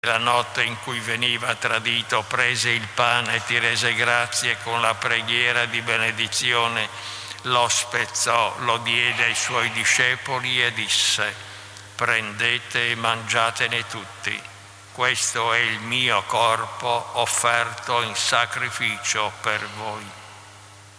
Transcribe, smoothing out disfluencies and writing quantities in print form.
La notte in cui veniva tradito prese il pane, ti rese grazie con la preghiera di benedizione, lo spezzò, lo diede ai suoi discepoli e disse: prendete e mangiatene tutti, questo è il mio corpo offerto in sacrificio per voi.